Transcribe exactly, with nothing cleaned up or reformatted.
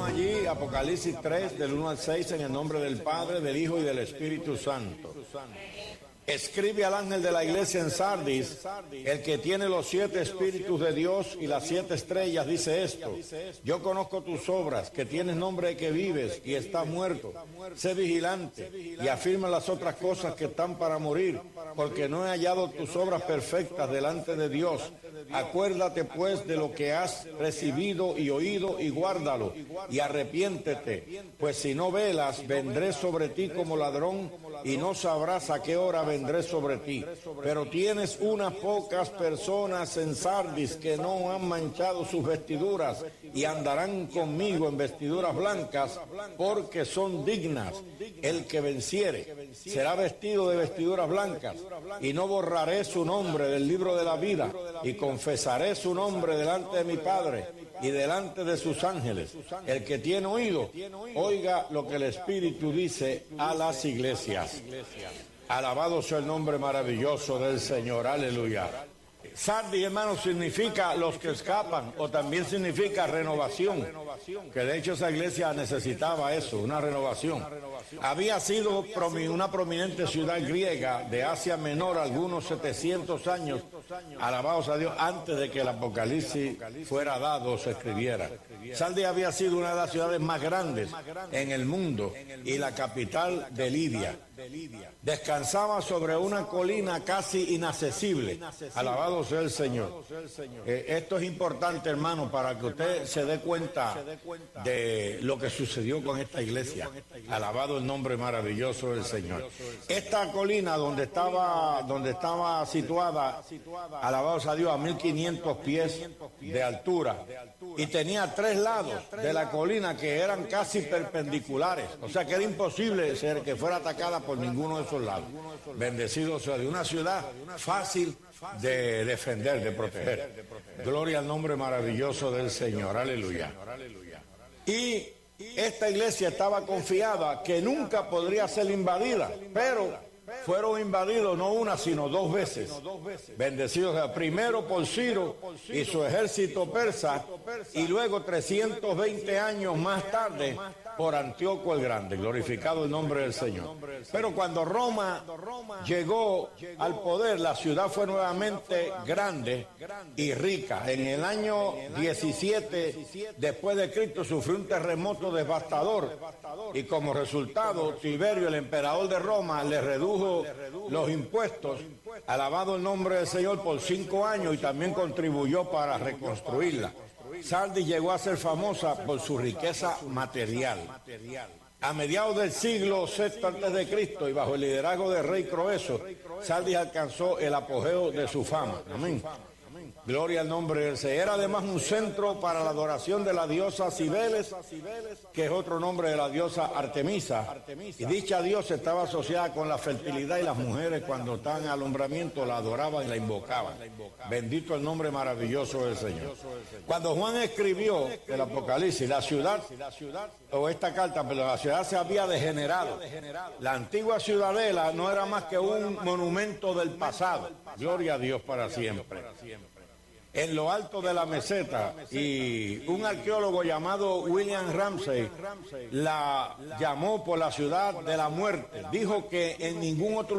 Leemos allí Apocalipsis tres, del uno al seis, en el nombre del Padre, del Hijo y del Espíritu Santo. Escribe al ángel de la iglesia en Sardis, el que tiene los siete espíritus de Dios y las siete estrellas, dice esto: yo conozco tus obras, que tienes nombre de que vives y estás muerto. Sé vigilante y afirma las otras cosas que están para morir, porque no he hallado tus obras perfectas delante de Dios. Acuérdate pues de lo que has recibido y oído y guárdalo, y arrepiéntete, pues si no velas, vendré sobre ti como ladrón y no sabrás a qué hora vendré sobre ti. Pero tienes unas pocas personas en Sardis que no han manchado sus vestiduras y andarán conmigo en vestiduras blancas, porque son dignas. El que venciere será vestido de vestiduras blancas, y no borraré su nombre del libro de la vida, y confesaré su nombre delante de mi Padre y delante de sus ángeles. El que tiene oído, oiga lo que el Espíritu dice a las iglesias. Alabado sea el nombre maravilloso del Señor. Aleluya. Sardis, hermano, significa los que escapan, o también significa renovación, que de hecho esa iglesia necesitaba eso, una renovación. Había sido una prominente ciudad griega de Asia Menor algunos setecientos años, alabados a Dios, antes de que el Apocalipsis fuera dado o se escribiera. Sardis había sido una de las ciudades más grandes en el mundo y la capital de Lidia. Descansaba sobre una colina casi inaccesible. Alabado sea el Señor. Eh, esto es importante, hermano, para que usted se dé cuenta de lo que sucedió con esta iglesia. Alabado el nombre maravilloso del Señor. Esta colina donde estaba, donde estaba situada, alabados a Dios, a mil quinientos pies de altura, y tenía tres lados de la colina que eran casi perpendiculares, o sea que era imposible ser que fuera atacada por ninguno de esos lados. Bendecido sea, de una ciudad fácil de defender, de proteger. Gloria al nombre maravilloso del Señor. Aleluya. Y esta iglesia estaba confiada que nunca podría ser invadida, pero fueron invadidos no una, sino dos veces. Bendecidos sea, primero por Ciro y su ejército persa, y luego trescientos veinte años más tarde por Antíoco el Grande. Glorificado el nombre del Señor. Pero cuando Roma llegó al poder, la ciudad fue nuevamente grande y rica. En el año diecisiete después de Cristo sufrió un terremoto devastador, y como resultado Tiberio, el emperador de Roma, le redujo los impuestos, alabado el nombre del Señor, por cinco años, y también contribuyó para reconstruirla. Sardis llegó a ser famosa por su riqueza material. A mediados del siglo sexto antes de Cristo, y bajo el liderazgo del rey Croeso, Sardis alcanzó el apogeo de su fama. Amén. Gloria al nombre del Señor. Era además un centro para la adoración de la diosa Cibeles, que es otro nombre de la diosa Artemisa. Y dicha diosa estaba asociada con la fertilidad, y las mujeres cuando estaban en alumbramiento la adoraban y la invocaban. Bendito el nombre maravilloso del Señor. Cuando Juan escribió el Apocalipsis, la ciudad, o esta carta, pero la ciudad se había degenerado. La antigua ciudadela no era más que un monumento del pasado. Gloria a Dios para siempre. En lo alto de la meseta, y un arqueólogo llamado William Ramsay la llamó por la ciudad de la muerte. Dijo que en ningún otro